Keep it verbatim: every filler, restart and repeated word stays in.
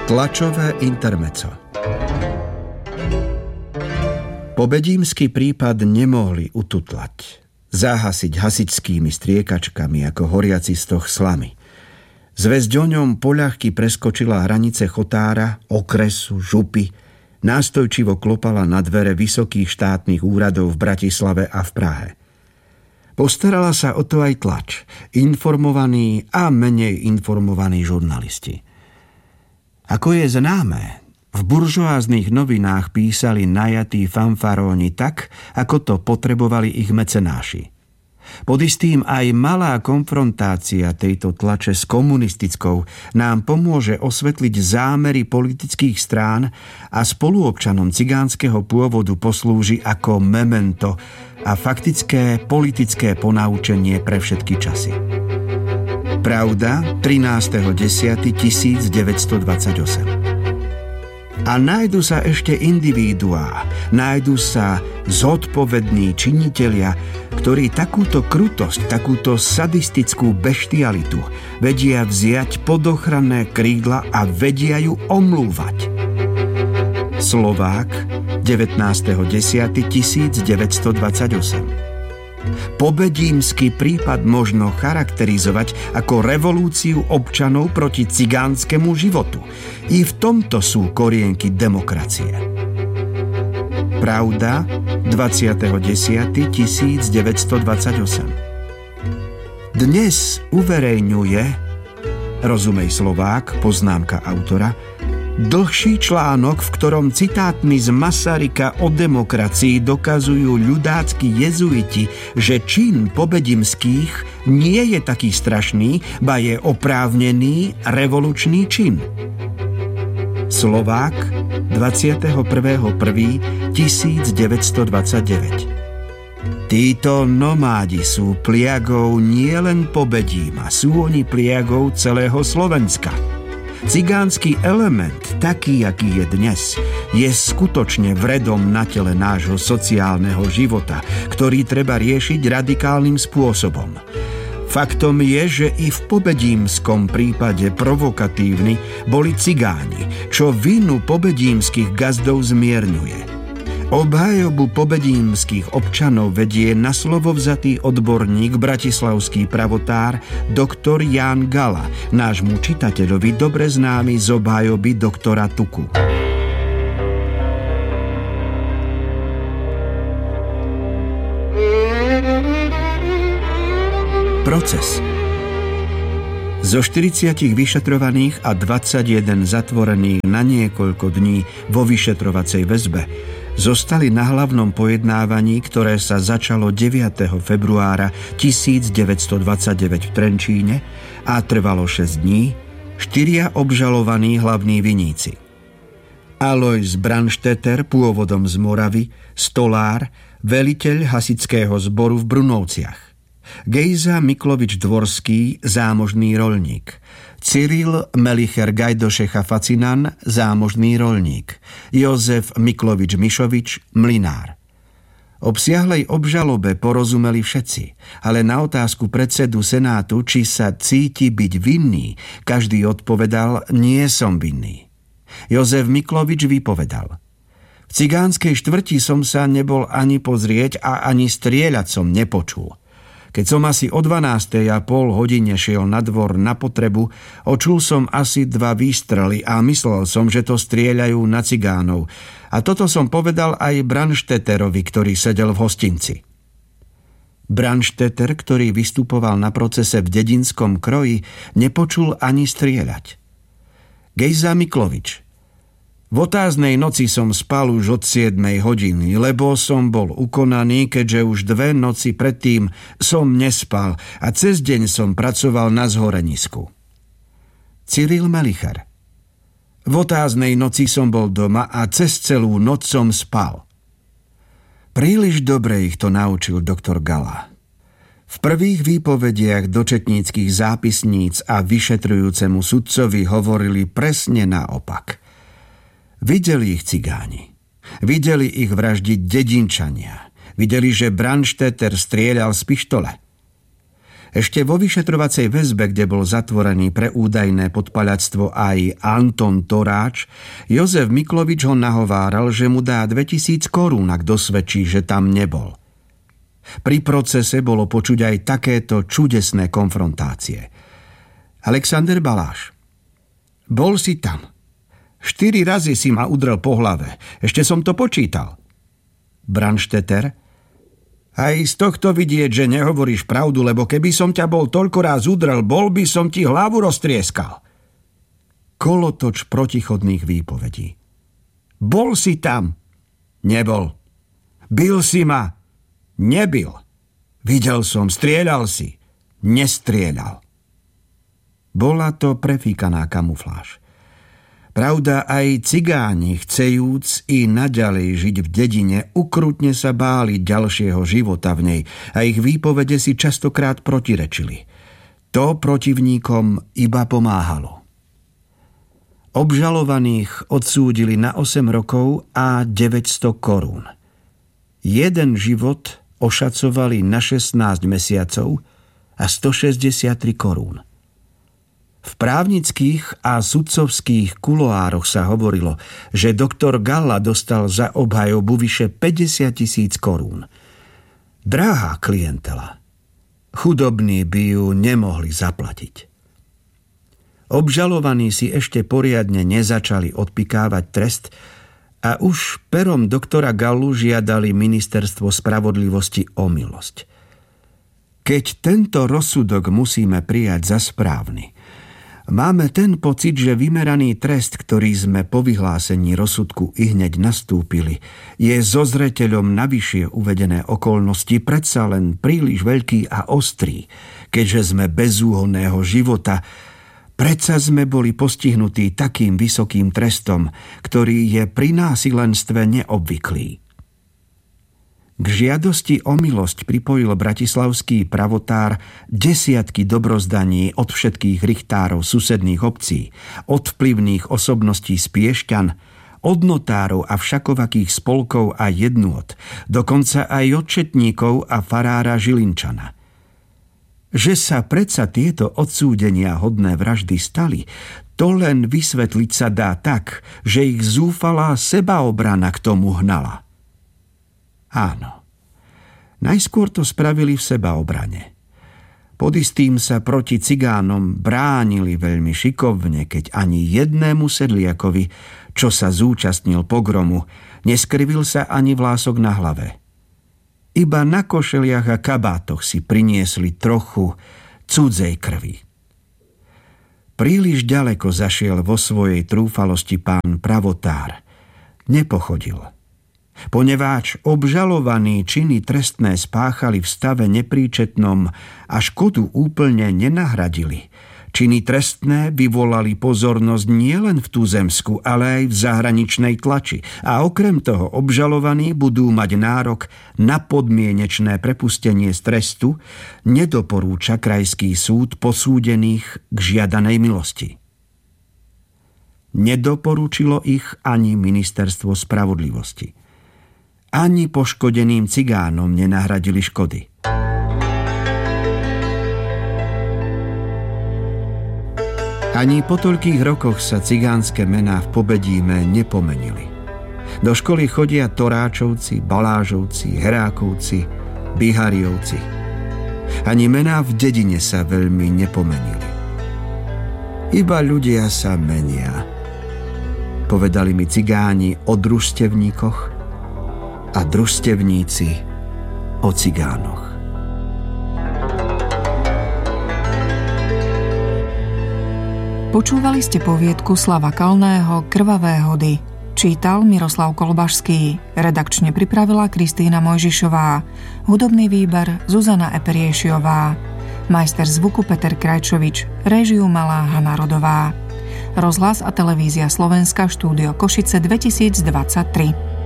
Tlačové intermezzo. Pobedímsky prípad nemohli ututlať, zahasiť hasičskými striekačkami ako horiaci stoh slamy. Zvesť o ňom poľahky preskočila hranice chotára, okresu, župy, nástojčivo klopala na dvere vysokých štátnych úradov v Bratislave a v Prahe. Postarala sa o to aj tlač, informovaní a menej informovaní žurnalisti. Ako je známe, v buržoáznych novinách písali najatí fanfaróni tak, ako to potrebovali ich mecenáši. Pod istým aj malá konfrontácia tejto tlače s komunistickou nám pomôže osvetliť zámery politických strán a spoluobčanom cigánskeho pôvodu poslúži ako memento a faktické politické ponaučenie pre všetky časy. Pravda, trinásteho októbra tisícdeväťstodvadsaťosem. A nájdu sa ešte individuá, nájdu sa zodpovední činitelia, ktorí takúto krutosť, takúto sadistickú beštialitu vedia vziať pod ochranné krídla a vedia ju omlúvať. Slovák, devätnásteho októbra tisícdeväťstodvadsaťosem. Pobedímsky prípad možno charakterizovať ako revolúciu občanov proti cigánskemu životu. I v tomto sú korienky demokracie. Pravda, dvadsiateho októbra tisícdeväťstodvadsaťosem. Dnes uverejňuje, rozumej Slovák, poznámka autora, dlhší článok, v ktorom citátmi z Masaryka o demokracii dokazujú ľudácky jezuiti, že čin pobedimských nie je taký strašný, ba je oprávnený revolučný čin. Slovák, dvadsiateho prvého prvého tisícdeväťstodvadsaťdeväť. Títo nomádi sú pliagou nielen Pobedíma, sú oni pliagou celého Slovenska. Cigánsky element, taký, aký je dnes, je skutočne vredom na tele nášho sociálneho života, ktorý treba riešiť radikálnym spôsobom. Faktom je, že i v pobedímskom prípade provokatívni boli cigáni, čo vinu pobedímskych gazdov zmierňuje. Obhajobu pobedímskych občanov vedie na slovo vzatý odborník, bratislavský pravotár, doktor Ján Gala, nášmu čitateľovi dobre známy z obhajoby doktora Tuku. Proces. Zo štyridsiatich vyšetrovaných a dvadsaťjeden zatvorených na niekoľko dní vo vyšetrovacej väzbe zostali na hlavnom pojednávaní, ktoré sa začalo deviateho februára tisícdeväťstodvadsaťdeväť v Trenčíne a trvalo šesť dní, štyria obžalovaní hlavní viníci. Alojz Brandstetter, pôvodom z Moravy, stolár, veliteľ hasičského zboru v Brunovciach. Gejza Miklovič-Dvorský, zámožný roľník. Cyril Melicher Gajdošecha Facinan, zámožný roľník. Jozef Miklovič-Mišovič, mlynár. Obsiahlej obžalobe porozumeli všetci, ale na otázku predsedu Senátu, či sa cíti byť vinný, každý odpovedal, nie som vinný. Jozef Miklovič vypovedal: v cigánskej štvrti som sa nebol ani pozrieť a ani strieľať som nepočul. Keď som asi o dvanástej a pol hodine šiel na dvor na potrebu, očul som asi dva výstrely a myslel som, že to strieľajú na cigánov. A toto som povedal aj Brandstetterovi, ktorý sedel v hostinci. Brandstetter, ktorý vystupoval na procese v dedinskom kroji, nepočul ani strieľať. Gejza Miklovič: v otáznej noci som spal už od siedmej hodiny, lebo som bol ukonaný, keďže už dve noci predtým som nespal a cez deň som pracoval na zhorenisku. Cyril Melicher: v otáznej noci som bol doma a cez celú noc som spal. Príliš dobre ich to naučil doktor Gala. V prvých výpovediach do četníckych zápisníc a vyšetrujúcemu sudcovi hovorili presne naopak. Videli ich cigáni. Videli ich vraždiť dedinčania. Videli, že Brandstetter strieľal z pištole. Ešte vo vyšetrovacej väzbe, kde bol zatvorený pre údajné podpaľactvo aj Anton Toráč, Jozef Miklovič ho nahováral, že mu dá dvetisíc korún, ak dosvedčí, že tam nebol. Pri procese bolo počuť aj takéto čudesné konfrontácie. Alexander Baláš: Bol si tam. Štyri razy si ma udrel po hlave. Ešte som to počítal. Brandstetter: Aj z tohto vidieť, že nehovoríš pravdu, lebo keby som ťa bol toľko ráz udrel, bol by som ti hlavu roztrieskal. Kolotoč protichodných výpovedí. Bol si tam? Nebol. Bil si ma? Nebil. Videl som, strieľal si. Nestrieľal. Bola to prefíkaná kamufláž. Pravda, aj cigáni, chcejúc i naďalej žiť v dedine, ukrutne sa báli ďalšieho života v nej a ich výpovede si častokrát protirečili. To protivníkom iba pomáhalo. Obžalovaných odsúdili na osem rokov a deväťsto korún. Jeden život ošacovali na šestnásť mesiacov a stošesťdesiattri korún. V právnických a sudcovských kuloároch sa hovorilo, že doktor Galla dostal za obhajobu vyše päťdesiat tisíc korún. Drahá klientela. Chudobní by ju nemohli zaplatiť. Obžalovaní si ešte poriadne nezačali odpikávať trest a už perom doktora Gallu žiadali ministerstvo spravodlivosti o milosť. Keď tento rozsudok musíme prijať za správny, máme ten pocit, že vymeraný trest, ktorý sme po vyhlásení rozsudku ihneď nastúpili, je so zreteľom na vyššie uvedené okolnosti predsa len príliš veľký a ostrý, keďže sme bezúhonného života. Predsa sme boli postihnutí takým vysokým trestom, ktorý je pri násilenstve neobvyklý. K žiadosti o milosť pripojil bratislavský pravotár desiatky dobrozdaní od všetkých richtárov susedných obcí, od vplyvných osobností z Piešťan, od notárov a všakovakých spolkov a jednôt, dokonca aj od četníkov a farára Žilinčana. Že sa predsa tieto odsúdenia hodné vraždy stali, to len vysvetliť sa dá tak, že ich zúfalá sebaobrana k tomu hnala. Áno, najskôr to spravili v sebaobrane. Pod istým sa proti cigánom bránili veľmi šikovne, keď ani jednému sedliakovi, čo sa zúčastnil pogromu, neskrivil sa ani vlások na hlave. Iba na košeliach a kabátoch si priniesli trochu cudzej krvi. Príliš ďaleko zašiel vo svojej trúfalosti pán pravotár. Nepochodil. Poneváč obžalovaní činy trestné spáchali v stave nepríčetnom a škodu úplne nenahradili. Činy trestné vyvolali pozornosť nielen v tuzemsku, ale aj v zahraničnej tlači a okrem toho obžalovaní budú mať nárok na podmienečné prepustenie z trestu, nedoporúča krajský súd posúdených k žiadanej milosti. Nedoporučilo ich ani ministerstvo spravodlivosti. Ani poškodeným cigánom nenahradili škody. Ani po toľkých rokoch sa cigánske mená v Pobedíme nepomenili. Do školy chodia Toráčovci, Balážovci, Herákovci, Bihariovci. Ani mená v dedine sa veľmi nepomenili. Iba ľudia sa menia. Povedali mi cigáni o družstevníkoch a družstevníci o cigánoch. Počúvali ste poviedku Slava Kalného Krvavé hody. Čítal Miroslav Kolbašský. Redakčne pripravila Kristína Mojžišová. Hudobný výber Zuzana Eperiešiová. Majster zvuku Peter Krajčovič. Réžiu malá Hana Rodová. Rozhlas a televízia Slovenska, štúdio Košice dvetisícdvadsaťtri.